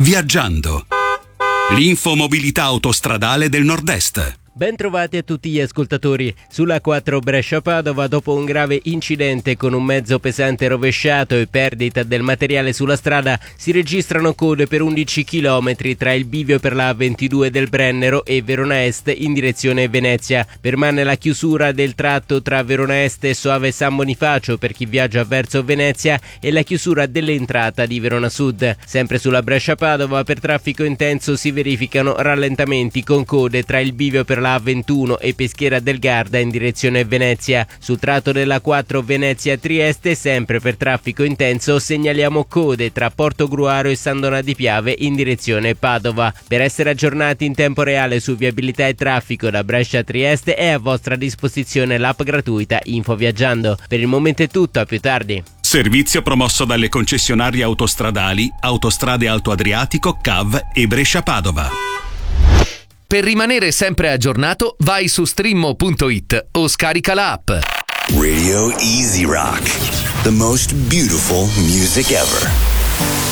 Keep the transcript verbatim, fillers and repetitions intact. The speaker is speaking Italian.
Viaggiando. L'infomobilità autostradale del Nord-Est. Ben trovati a tutti gli ascoltatori. Sulla quattro Brescia-Padova, dopo un grave incidente con un mezzo pesante rovesciato e perdita del materiale sulla strada, si registrano code per undici chilometri tra il bivio per la A ventidue del Brennero e Verona Est in direzione Venezia. Permane la chiusura del tratto tra Verona Est e Soave San Bonifacio per chi viaggia verso Venezia e la chiusura dell'entrata di Verona Sud. Sempre sulla Brescia-Padova, per traffico intenso si verificano rallentamenti con code tra il bivio per la A ventuno e Peschiera del Garda in direzione Venezia. Sul tratto della quattro Venezia-Trieste, sempre per traffico intenso, segnaliamo code tra Portogruaro e San Donà di Piave in direzione Padova. Per essere aggiornati in tempo reale su viabilità e traffico da Brescia a Trieste è a vostra disposizione l'app gratuita Info Viaggiando. Per il momento è tutto, a più tardi. Servizio promosso dalle concessionarie autostradali Autostrade Alto Adriatico, C A V e Brescia-Padova. Per rimanere sempre aggiornato, vai su streamo punto it o scarica la app. Radio Easy Rock, the most beautiful music ever.